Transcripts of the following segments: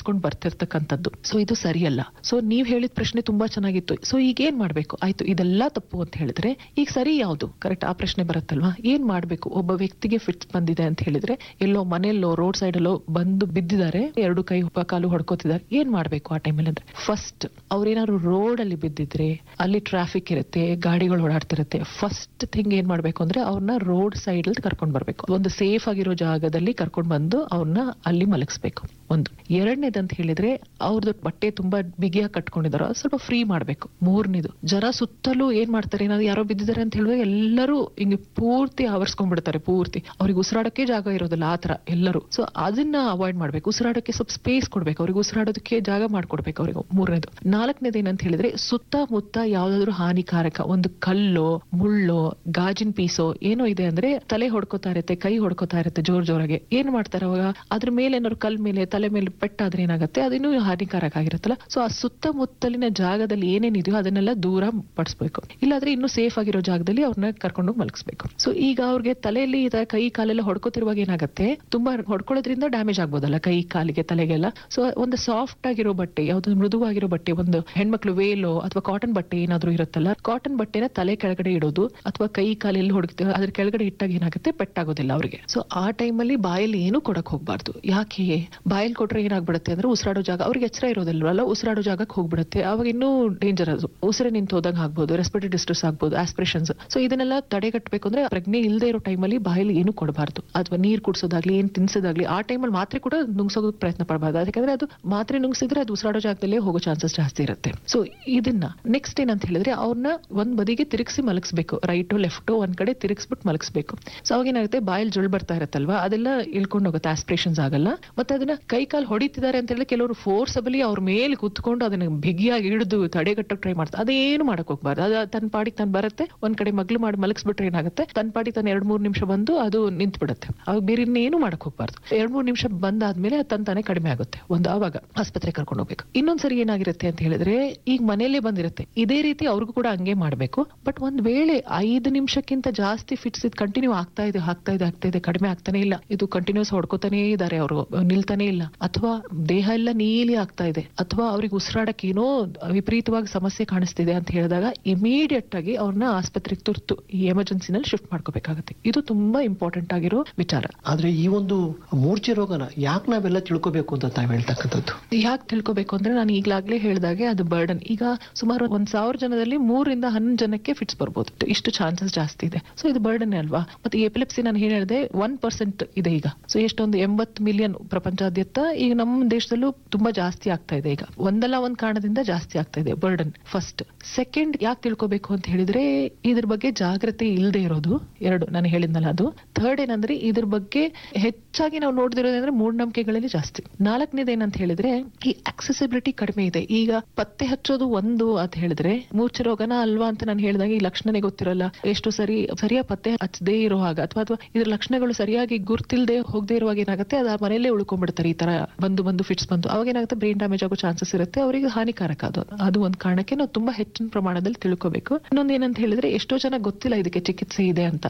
ನಡ್ಸ್ಕೊಂಡ್ ಬರ್ತಿರ್ತಕ್ಕಂಥದ್ದು. So ಇದು ಸರಿಯಲ್ಲ. So ನೀವ್ ಹೇಳಿದ ಪ್ರಶ್ನೆ ತುಂಬಾ ಚೆನ್ನಾಗಿತ್ತು. ಸೊ ಈಗ ಏನ್ ಮಾಡ್ಬೇಕು? ಆಯ್ತು, ಇದೆಲ್ಲ ತಪ್ಪು ಅಂತ ಹೇಳಿದ್ರೆ ಈಗ ಸರಿ ಯಾವ್ದು? ಕರೆಕ್ಟ್, ಆ ಪ್ರಶ್ನೆ ಬರುತ್ತಲ್ವಾ. ಏನ್ ಮಾಡ್ಬೇಕು? ಒಬ್ಬ ವ್ಯಕ್ತಿಗೆ ಫಿಟ್ಸ್ ಬಂದಿದೆ ಅಂತ ಹೇಳಿದ್ರೆ ಎಲ್ಲೋ ಮನೆಯಲ್ಲೋ ರೋಡ್ ಸೈಡ್ ಅಲ್ಲೋ ಬಂದು ಬಿದ್ದಿದ್ದಾರೆ, ಎರಡು ಕೈ ಕಾಲು ಹೊಡ್ಕೋತಿದ್ದಾರೆ, ಏನ್ ಮಾಡ್ಬೇಕು ಆ ಟೈಮಲ್ಲಿ ಅಂದ್ರೆ ಫಸ್ಟ್ ಅವ್ರೇನಾದ್ರು ರೋಡ್ ಅಲ್ಲಿ ಬಿದ್ದಿದ್ರೆ ಅಲ್ಲಿ ಟ್ರಾಫಿಕ್ ಇರುತ್ತೆ, ಗಾಡಿಗಳು ಓಡಾಡ್ತಿರುತ್ತೆ. ಫಸ್ಟ್ ಥಿಂಗ್ ಏನ್ ಮಾಡ್ಬೇಕು ಅಂದ್ರೆ ಅವ್ರನ್ನ ರೋಡ್ ಸೈಡ್ ಅಲ್ಲಿ ಕರ್ಕೊಂಡ್ ಬರ್ಬೇಕು. ಒಂದು ಸೇಫ್ ಆಗಿರೋ ಜಾಗದಲ್ಲಿ ಕರ್ಕೊಂಡ್ ಬಂದು ಅವ್ರನ್ನ ಅಲ್ಲಿ ಮಲಗಿಸ್ಬೇಕು. ಒಂದು. ಎರಡನೇದಂತ ಹೇಳಿದ್ರೆ ಅವ್ರದ್ದು ಬಟ್ಟೆ ತುಂಬಾ ಬಿಗಿಯಾಗಿ ಕಟ್ಕೊಂಡಿದಾರೋ ಸ್ವಲ್ಪ ಫ್ರೀ ಮಾಡ್ಬೇಕು. ಮೂರನೇದು, ಜನ ಸುತ್ತಲೂ ಏನ್ ಮಾಡ್ತಾರೆ, ಏನಾದ್ರು ಯಾರೋ ಬಿದ್ದಿದ್ದಾರೆ ಅಂತ ಹೇಳಿದ್ರೆ ಎಲ್ಲರೂ ಹಿಂಗೆ ಪೂರ್ತಿ ಆವರ್ಸ್ಕೊಂಡ್ಬಿಡ್ತಾರೆ. ಪೂರ್ತಿ ಅವ್ರಿಗೆ ಉಸಿರಾಡಕ್ಕೆ ಜಾಗ ಇರೋದಿಲ್ಲ, ಆತರ ಎಲ್ಲರೂ. ಸೊ ಅದನ್ನ ಅವಾಯ್ಡ್ ಮಾಡ್ಬೇಕು. ಉಸಿರಾಡಕ್ಕೆ ಸ್ವಲ್ಪ ಸ್ಪೇಸ್ ಕೊಡ್ಬೇಕು, ಅವ್ರಿಗೆ ಉಸಿರಾಡೋದಕ್ಕೆ ಜಾಗ ಮಾಡ್ಕೊಡ್ಬೇಕು ಅವ್ರಿಗೆ. ಮೂರನೇದು. ನಾಲ್ಕನೇದು ಏನಂತ ಹೇಳಿದ್ರೆ ಸುತ್ತಮುತ್ತ ಯಾವ್ದಾದ್ರು ಹಾನಿಕಾರಕ ಒಂದು ಕಲ್ಲೋ ಮುಳ್ಳೋ ಗಾಜಿನ ಪೀಸೋ ಏನೋ ಇದೆ ಅಂದ್ರೆ ತಲೆ ಹೊಡ್ಕೋತಾ ಇರುತ್ತೆ, ಕೈ ಹೊಡ್ಕೋತಾ ಇರುತ್ತೆ ಜೋರಾಗೆ. ಏನ್ ಮಾಡ್ತಾರೆ ಅವಾಗ? ಅದ್ರ ಮೇಲೆ ಏನಾದ್ರು ಕಲ್ ಮೇಲೆ ತಲೆ ಮೇಲೆ ಪೆಟ್ಟಾದ್ರೆ ಏನಾಗುತ್ತೆ, ಅದಿನ್ನೂ ಹಾನಿಕಾರಕ ಆಗಿರುತ್ತಲ್ಲ. ಸೊ ಆ ಸುತ್ತಮುತ್ತಲಿನ ಜಾಗದಲ್ಲಿ ಏನೇನಿದೆಯೋ ಅದನ್ನೆಲ್ಲ ದೂರ ಪಡಿಸ್ಬೇಕು. ಇಲ್ಲಾದ್ರೆ ಇನ್ನು ಸೇಫ್ ಆಗಿರೋ ಜಾಗದಲ್ಲಿ ಅವ್ರನ್ನ ಕರ್ಕೊಂಡೋಗಿ ಮಲಗಿಸ್ಬೇಕು. ಸೊ ಈಗ ಅವ್ರಿಗೆ ತಲೆಯಲ್ಲಿ ಕೈ ಕಾಲೆಲ್ಲ ಹೊಡ್ಕೋತಿರುವಾಗ ಏನಾಗುತ್ತೆ, ತುಂಬಾ ಹೊಡ್ಕೊಳ್ಳೋದ್ರಿಂದ ಡ್ಯಾಮೇಜ್ ಆಗ್ಬೋದಲ್ಲ ಕೈ ಕಾಲಿಗೆ ತಲೆಗೆಲ್ಲ. ಸೊ ಒಂದು ಸಾಫ್ಟ್ ಆಗಿರೋ ಬಟ್ಟೆ, ಯಾವ್ದು ಮೃದುವಾಗಿರೋ ಬಟ್ಟೆ, ಒಂದು ಹೆಣ್ಮಕ್ಳು ವೇಲೋ ಅಥವಾ ಕಾಟನ್ ಬಟ್ಟೆ ಏನಾದ್ರು ಇರುತ್ತಲ್ಲ, ಕಾಟನ್ ಬಟ್ಟೆನ ತಲೆ ಕೆಳಗಡೆ ಇಡೋದು ಅಥವಾ ಕೈ ಕಾಲೆಲ್ಲಿ ಹೊಡ್ತೀವಿ ಅದ್ರ ಕೆಳಗಡೆ ಇಟ್ಟಾಗ ಏನಾಗುತ್ತೆ, ಪೆಟ್ಟಾಗೋದಿಲ್ಲ ಅವ್ರಿಗೆ. ಸೊ ಆ ಟೈಮಲ್ಲಿ ಬಾಯಲ್ಲಿ ಏನು ಕೊಡಕ್ ಹೋಗ್ಬಾರ್ದು. ಯಾಕೆ? ಬಾಯಲ್ಲಿ ಕೊಟ್ರೆ ಏನಾಗ್ಬಿಡುತ್ತೆ ಅಂದ್ರೆ ಉಸಿರಾಡೋ ಜಾಗ ಅವ್ರಿಗೆ ಎಚ್ಚರ ಇರೋದಿಲ್ವಲ್ಲ, ಉಸಿರಾಡೋ ಜಾಗಕ್ಕೆ ಹೋಗ್ಬಿಡುತ್ತೆ. ಅವಾಗ ಇನ್ನೂ ಡೇಂಜರ್. ಅದು ಉಸಿರೇ ನಿಂತು ಹೋದಾಗ ಆಗ್ಬೋದು, ರೆಸ್ಪಿರೇಟರಿ ಡಿಸ್ಟ್ರೆಸ್ ಆಗ್ಬೋದು, ಆಸ್ಪಿರೇಷನ್ಸ್. ಸೊ ಇದನ್ನೆಲ್ಲ ತಡೆಗಟ್ಟಬೇಕು ಅಂದ್ರೆ ಪ್ರಜ್ಞೆ ಇಲ್ಲದೆ ಇರೋ ಟೈಮಲ್ಲಿ ಬಾಯಲ್ಲಿ ಏನು ಕೊಡಬಾರ್ದು. ಅಥವಾ ನೀರ್ ಕುಡ್ಸೋದಾಗ್ಲಿ ಏನ್ ತಿನ್ಸೋದಾಗ್ಲಿ ಆ ಟೈಮಲ್ಲಿ ಮಾತ್ರೆ ಕೂಡ ನುಂಗ್ಸೋದಕ್ಕೆ ಪ್ರಯತ್ನ ಪಡಬಾರ್ದು. ಯಾಕಂದ್ರೆ ಅದು ಮಾತ್ರೆ ನುಂಗ್ಸಿದ್ರೆ ಅದು ಉಸಿರಾಡೋ ಜಾಗದಲ್ಲೇ ಹೋಗೋ ಚಾನ್ಸಸ್ ಜಾಸ್ತಿ ಇರುತ್ತೆ. ಸೊ ಇದನ್ನ ನೆಕ್ಸ್ಟ್ ಏನಂತ ಹೇಳಿದ್ರೆ ಅವ್ರನ್ನ ಒಂದ್ ಬದಿಗೆ ತಿರುಗಿಸಿ ಮಲಗಿಸ್ಬೇಕು. ರೈಟೋ ಲೆಫ್ಟೋ ಒಂದ್ ಕಡೆ ತಿರುಗಿಸ್ಬಿಟ್ಟು ಮಲಗಿಸ್ಬೇಕು. ಸೊ ಅವಾಗ ಏನಾಗುತ್ತೆ, ಬಾಯಲ್ಲಿ ಜೊಳ್ ಬರ್ತಾ ಇರುತ್ತಲ್ವಾ, ಅದೆಲ್ಲ ಇಳ್ಕೊಂಡು ಹೋಗುತ್ತೆ, ಆಸ್ಪಿರೇಷನ್ಸ್ ಆಗಲ್ಲ. ಮತ್ತೆ ಅದನ್ನ ಕೈ ಕಾಲು ಹೊಡಿತಿದ್ದಾರೆ ಅಂತ ಹೇಳಿದ್ರೆ ಕೆಲವರು ಫೋರ್ಸಬಲಿ ಅವ್ರ ಮೇಲೆ ಕುತ್ಕೊಂಡು ಅದನ್ನ ಬಿಗಿಯಾಗಿ ಹಿಡಿದು ತಡೆಗಟ್ಟಕ್ಕೆ ಟ್ರೈ ಮಾಡ್ತಾರೆ. ಅದೇನು ಮಾಡಕ್ ಹೋಗ್ಬಾರ್ದು. ಅದು ತನ್ನ ಪಾಡಿಗೆ ತಾನು ಬರುತ್ತೆ, ಒಂದ್ ಕಡೆ ಮಗ್ಲು ಮಾಡಿ ಮಲಗಿಸ್ಬಿಟ್ರೆ ಏನಾಗುತ್ತೆ, ತನ್ನ ಪಾಡಿಗೆ ತಾನು 2-3 ನಿಮಿಷ ಬಂದು ಅದು ನಿಂತು ಬಿಡುತ್ತೆ. ಅವಾಗ ಬೇರೆ ಇನ್ನೇನು ಮಾಡಕ್ ಹೋಗ್ಬಾರ್ದು. 2-3 ನಿಮಿಷ ಬಂದಾದ್ಮೇಲೆ ತಾನೇ ಕಡಿಮೆ ಆಗುತ್ತೆ. ಆವಾಗ ಆಸ್ಪತ್ರೆ ಕರ್ಕೊಂಡು ಹೋಗ್ಬೇಕು. ಇನ್ನೊಂದ್ಸರಿ ಏನಾಗಿರುತ್ತೆ ಅಂತ ಹೇಳಿದ್ರೆ, ಈಗ ಮನೆಯಲ್ಲೇ ಬಂದಿರುತ್ತೆ, ಇದೇ ರೀತಿ ಅವ್ರಿಗೂ ಕೂಡ ಹಂಗೆ ಮಾಡ್ಬೇಕು. ಬಟ್ ಒಂದ್ ವೇಳೆ 5 ನಿಮಿಷಕ್ಕಿಂತ ಜಾಸ್ತಿ ಫಿಟ್ಸ್ ಇದು ಕಂಟಿನ್ಯೂ ಆಗ್ತಾ ಇದೆ, ಕಡಿಮೆ ಆಗ್ತಾನೆ ಇಲ್ಲ, ಇದು ಕಂಟಿನ್ಯೂಸ್ ಹೊಡ್ಕೋತಾನೆ ಇದಾರೆ, ಅವರು ನಿಲ್ತಾನೆ ಇಲ್ಲ, ಅಥವಾ ದೇಹ ಎಲ್ಲ ನೀಲಿ ಆಗ್ತಾ ಇದೆ, ಅಥವಾ ಅವ್ರಿಗೆ ಉಸಿರಾಡಕ್ಕೆ ಏನೋ ವಿಪರೀತವಾಗಿ ಸಮಸ್ಯೆ ಕಾಣಿಸ್ತಿದೆ ಅಂತ ಹೇಳಿದಾಗ ಇಮಿಡಿಯೇಟ್ ಆಗಿ ಅವ್ರನ್ನ ಆಸ್ಪತ್ರೆಗೆ ತುರ್ತು ಈ ಎಮರ್ಜೆನ್ಸಿನಲ್ಲಿ ಶಿಫ್ಟ್ ಮಾಡ್ಕೋಬೇಕಾಗುತ್ತೆ. ಇದು ತುಂಬಾ ಇಂಪಾರ್ಟೆಂಟ್ ಆಗಿರೋ ವಿಚಾರ. ಆದ್ರೆ ಈ ಒಂದು ಮೂರ್ಛೆ ರೋಗನ ಯಾಕೆ ನಾವೆಲ್ಲ ತಿಳ್ಕೋಬೇಕು ಅಂತ ತಾವ್ ಹೇಳ್ತಕ್ಕಂಥದ್ದು? ಯಾಕೆ ತಿಳ್ಕೋಬೇಕು ಅಂದ್ರೆ ನಾನು ಈಗ್ಲಾಗ್ಲೇ ಹೇಳಿದಾಗೆ ಅದು ಬರ್ಡನ್. ಈಗ ಸುಮಾರು 1,000 ಜನದಲ್ಲಿ 3-11 ಜನಕ್ಕೆ ಫಿಟ್ಸ್ ಬರ್ಬೋದು, ಇಷ್ಟು ಚಾನ್ಸಸ್ ಜಾಸ್ತಿ ಇದೆ. ಸೊ ಇದು ಬರ್ಡನ್ ಅಲ್ವಾ. ಮತ್ತೆ ಎಪಿಲೆಪ್ಸಿ ನಾನು ಏನ್ ಹೇಳಿದೆ 1% ಇದೆ ಈಗ. ಸೊ ಎಷ್ಟೊಂದು 80 ಮಿಲಿಯನ್ ಪ್ರಪಂಚಾದ್ಯಂತ, ಈಗ ನಮ್ಮ ದೇಶದಲ್ಲೂ ತುಂಬಾ ಜಾಸ್ತಿ ಆಗ್ತಾ ಇದೆ. ಈಗ ಒಂದಲ್ಲ ಒಂದ್ ಕಾರಣದಿಂದ ಜಾಸ್ತಿ ಆಗ್ತಾ ಇದೆ ಬರ್ಡನ್. ಫಸ್ಟ್. ಸೆಕೆಂಡ್, ಯಾಕೆ ತಿಳ್ಕೋಬೇಕು ಅಂತ ಹೇಳಿದ್ರೆ ಇದ್ರ ಬಗ್ಗೆ ಜಾಗೃತಿ ಇಲ್ಲದೆ ಇರೋದು. 2 ನಾನು ಹೇಳಿದ್ನಲ್ಲ ಅದು. ಥರ್ಡ್ ಏನಂದ್ರೆ ಇದ್ರ ಬಗ್ಗೆ ಹೆಚ್ಚಾಗಿ ನಾವು ನೋಡ್ದಿರೋದಂದ್ರೆ ಮೂಢನಂಬಿಕೆಗಳಲ್ಲಿ ಜಾಸ್ತಿ. 4ನೇದು ಏನಂತ ಹೇಳಿದ್ರೆ ಈ ಆಕ್ಸೆಸಿಬಿಲಿಟಿ ಕಡಿಮೆ ಇದೆ. ಈಗ ಪತ್ತೆ ಹಚ್ಚೋದು ಒಂದು ಅಂತ ಹೇಳಿದ್ರೆ ಮೂರ್ಛೆ ರೋಗನ ಅಲ್ವಾ ಅಂತ ನಾನು ಹೇಳಿದಾಗ ಈ ಲಕ್ಷಣನೇ ಗೊತ್ತಿರಲ್ಲ, ಎಷ್ಟು ಸರಿಯಾಗಿ ಪತ್ತೆ ಹಚ್ಚದೇ ಇರೋ ಹಾಗ ಅಥವಾ ಇದ್ರ ಲಕ್ಷಣಗಳು ಸರಿಯಾಗಿ ಗುರ್ತಿಲ್ದೆ ಹೋಗದೆ ಇರುವಾಗ ಏನಾಗುತ್ತೆ, ಅದು ಮನೆಯಲ್ಲೇ ಉಳ್ಕೊಂಡ್ಬಿಡ್ತಾರೆ. ಈ ತರ ಬಂದು ಫಿಟ್ಸ್ ಬಂದು ಅವಾಗ ಏನಾಗುತ್ತೆ, ಬ್ರೈನ್ ಡ್ಯಾಮೇಜ್ ಆಗೋ ಚಾನ್ಸಸ್ ಇರುತ್ತೆ, ಅವರಿಗೆ ಹಾನಿಕಾರಕ. ಅದು ಒಂದು ಕಾರಣಕ್ಕೆ ನಾವು ತುಂಬಾ ಹೆಚ್ಚಿನ ಪ್ರಮಾಣದಲ್ಲಿ ತಿಳ್ಕೋಬೇಕು. ಇನ್ನೊಂದು ಏನಂತ ಹೇಳಿದ್ರೆ ಎಷ್ಟೋ ಜನ ಗೊತ್ತಿಲ್ಲ ಇದಕ್ಕೆ ಚಿಕಿತ್ಸೆ ಇದೆ ಅಂತ.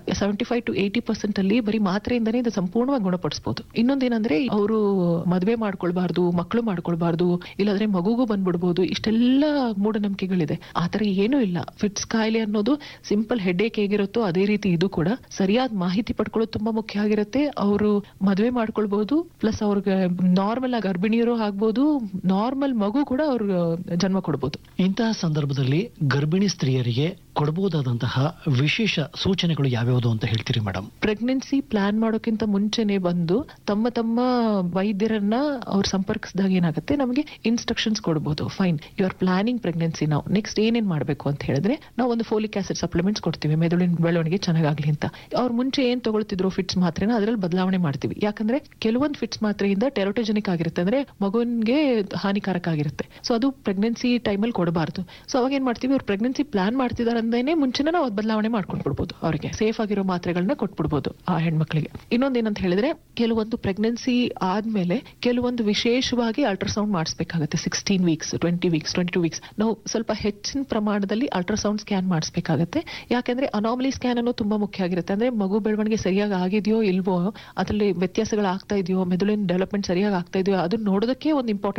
75-80% ಅಲ್ಲಿ ಬರೀ ಮಾತ್ರೆಯಿಂದನೇ ಇದು ಸಂಪೂರ್ಣವಾಗಿ ಗುಣಪಡಿಸಬಹುದು. ಇನ್ನೊಂದೇನಂದ್ರೆ ಅವರು ಮದುವೆ ಮಾಡ್ಕೊಳ್ಬಾರ್ದು, ಮಕ್ಕಳು ಮಾಡ್ಕೊಳ್ಬಾರ್ದು, ಇಲ್ಲಾಂದ್ರೆ ಮಗುಗೂ ಬಂದ್ಬಿಡ್ಬೋದು, ಇಷ್ಟೆಲ್ಲ ಮೂಢನಂಬಿಕೆಗಳಿದೆ. ಆತರ ಏನೂ ಇಲ್ಲ. ಫಿಟ್ಸ್ ಕಾಯಿಲೆ ಅನ್ನೋದು ಸಿಂಪಲ್ ಹೆಡ್ಏಕ್ ಹೇಗಿರುತ್ತೋ ಅದೇ ರೀತಿ ಇದು ಕೂಡ. ಸರಿಯಾದ ಮಾಹಿತಿ ಪಡ್ಕೊಳ್ಳೋದು ತುಂಬಾ ಮುಖ್ಯ ಆಗಿರುತ್ತೆ. ಅವರು ಮದುವೆ ಮಾಡ್ಕೊಳ್ಬಹುದು, ಪ್ಲಸ್ ಅವ್ರಿಗೆ ನಾರ್ಮಲ್ ಆಗಿ ಗರ್ಭಿಣಿಯರು ಆಗ್ಬೋದು, ನಾರ್ಮಲ್ ಮಗು ಕೂಡ ಅವ್ರಿಗೆ ಜನ್ಮ ಕೊಡ್ಬೋದು. ಇಂತಹ ಸಂದರ್ಭದಲ್ಲಿ ಗರ್ಭಿಣಿ ಸ್ತ್ರೀಯರಿಗೆ ಕೊಡಬಹುದಾದಂತಹ ವಿಶೇಷ ಸೂಚನೆಗಳು ಯಾವ್ಯಾವುದು ಅಂತ ಹೇಳ್ತೀರಿ ಮೇಡಮ್? ಪ್ರೆಗ್ನೆನ್ಸಿ ಪ್ಲಾನ್ ಮಾಡೋಕ್ಕಿಂತ ಮುಂಚೆನೆ ಬಂದು ತಮ್ಮ ವೈದ್ಯರನ್ನ ಅವ್ರು ಸಂಪರ್ಕಿಸಿದಾಗ ಏನಾಗುತ್ತೆ, ನಮಗೆ ಇನ್ಸ್ಟ್ರಕ್ಷನ್ಸ್ ಕೊಡಬಹುದು. Fine, you are planning pregnancy, ನಾವು ನೆಕ್ಸ್ಟ್ ಏನೇನ್ ಮಾಡ್ಬೇಕು ಅಂತ ಹೇಳಿದ್ರೆ ನಾವು ಒಂದು ಫೋಲಿಕ್ ಆಸಿಡ್ ಸಪ್ಲಿಮೆಂಟ್ಸ್ ಕೊಡ್ತೀವಿ, ಮೆದುಳಿನ ಬೆಳವಣಿಗೆ ಚೆನ್ನಾಗಾಗ್ಲಿ ಅಂತ. ಅವ್ರು ಮುಂಚೆ ಏನ್ ತಗೊಳ್ತಿದ್ರು ಫಿಟ್ಸ್ ಮಾತ್ರೆನ ಅದ್ರಲ್ಲಿ ಬದಲಾವಣೆ ಮಾಡ್ತೀವಿ. ಯಾಕಂದ್ರೆ ಕೆಲವೊಂದು ಫಿಟ್ಸ್ ಮಾತ್ರೆಯಿಂದ ಟೆರೋಟೋಜೆನಿಕ್ ಆಗಿರುತ್ತೆ, ಅಂದ್ರೆ ಮಗುವಿಗೆ ಹಾನಿಕಾರಕ ಆಗಿರುತ್ತೆ. ಸೊ ಅದು ಪ್ರೆಗ್ನೆನ್ಸಿ ಟೈಮಲ್ಲಿ ಕೊಡಬಾರ್ದು. ಸೊ ಅವಾಗ ಏನ್ ಮಾಡ್ತೀವಿ, ಅವ್ರು ಪ್ರೆಗ್ನೆನ್ಸಿ ಪ್ಲಾನ್ ಮಾಡ್ತಿದಾರೆ ಅಂದೇನೆ ಮುಂಚೆನೇ ನಾವು ಬದಲಾವಣೆ ಮಾಡ್ಕೊಂಡ್ಬಿಡ್ಬೋದು, ಅವರಿಗೆ ಸೇಫ್ ಆಗಿರೋ ಮಾತ್ರೆಗಳನ್ನ ಕೊಟ್ಬಿಡ್ಬೋದು ಆ ಹೆಣ್ಮಕ್ಳಿಗೆ. ಇನ್ನೊಂದೇನಂತ ಹೇಳಿದ್ರೆ ಕೆಲವೊಂದು ಪ್ರೆಗ್ನೆನ್ಸಿ ಆದ್ಮೇಲೆ ಕೆಲವೊಂದು ವಿಶೇಷವಾಗಿ ಅಲ್ಟ್ರಾಸೌಂಡ್ ಮಾಡಿಸ್ಬೇಕಾಗುತ್ತೆ. 16 ವೀಕ್ಸ್, 20 ವೀಕ್ಸ್, 22 ವೀಕ್ಸ್ ನಾವು ಸ್ವಲ್ಪ ಹೆಚ್ಚಿನ ಪ್ರಮಾಣದಲ್ಲಿ ಅಲ್ಟ್ರಾಸೌಂಡ್ ಸ್ಕ್ಯಾನ್ ಮಾಡಿಸ್ಬೇಕಾಗುತ್ತೆ. ಯಾಕಂದ್ರೆ ಅನಾಮಲಿ ಸ್ಕ್ಯಾನ್ ಅನ್ನೋದು ತುಂಬಾ ಮುಖ್ಯ ಆಗಿರುತ್ತೆ. ಅಂದ್ರೆ ಮಗು ಬೆಳವಣಿಗೆ ಸರಿಯಾಗಿ ಆಗಿದೆಯೋ ಇಲ್ವೋ, ಅದರಲ್ಲಿ ವ್ಯತ್ಯಾಸಗಳು ಆಗ್ತಾ ಇದೆಯೋ, ಮೆದುಳಿನ ಡೆವಲಪ್ಮೆಂಟ್ ಸರಿಯಾಗಿ ಆಗ್ತಾ ಇದೆಯೋ, ಅದನ್ನ ನೋಡೋದಕ್ಕೆ ಒಂದು ಇಂಪಾರ್ಟೆಂಟ್